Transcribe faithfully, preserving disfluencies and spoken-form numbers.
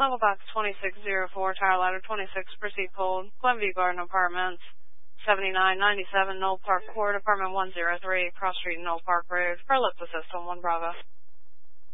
Level box twenty-six oh four, tower ladder twenty-six, proceed cold. Glenview Garden Apartments, seventy-nine ninety-seven, Knoll Park Court, apartment one oh three, Cross Street, Knoll Park Road. For ellipsis system, one Bravo.